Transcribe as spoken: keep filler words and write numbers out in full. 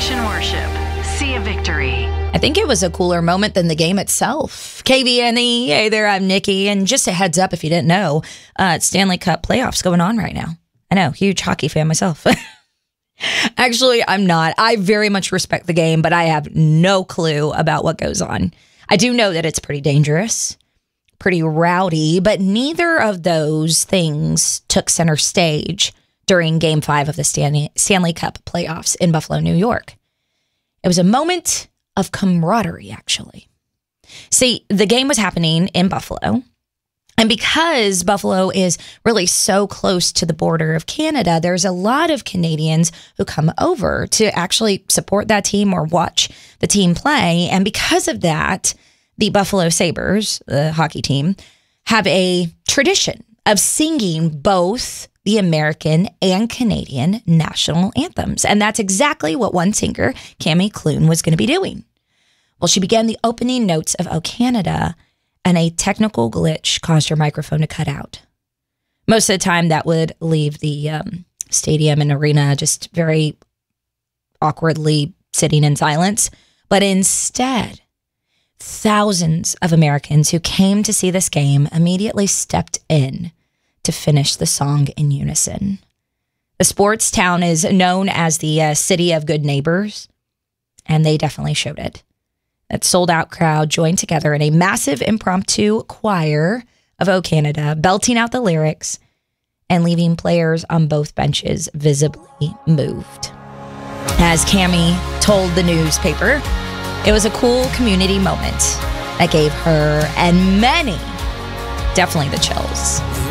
Generation Worship. See a victory. I think it was a cooler moment than the game itself. K V N E, hey there, I'm Nikki. And just a heads up if you didn't know, uh, it's Stanley Cup playoffs going on right now. I know, huge hockey fan myself. Actually, I'm not. I very much respect the game, but I have no clue about what goes on. I do know that it's pretty dangerous, pretty rowdy, but neither of those things took center stage during Game five of the Stanley, Stanley Cup playoffs in Buffalo, New York. It was a moment of camaraderie, actually. See, the game was happening in Buffalo. And because Buffalo is really so close to the border of Canada, there's a lot of Canadians who come over to actually support that team or watch the team play. And because of that, the Buffalo Sabres, the hockey team, have a tradition of singing both the American and Canadian national anthems. And that's exactly what one singer, Cammy Clune, was going to be doing. Well, she began the opening notes of O Canada, and a technical glitch caused her microphone to cut out. Most of the time, that would leave the um, stadium and arena just very awkwardly sitting in silence. But instead, thousands of Americans who came to see this game immediately stepped in to finish the song in unison. The sports town is known as the uh, City of Good Neighbors, and they definitely showed it. That sold-out crowd joined together in a massive impromptu choir of O Canada, belting out the lyrics and leaving players on both benches visibly moved. As Cammy told the newspaper, it was a cool community moment that gave her and many definitely the chills.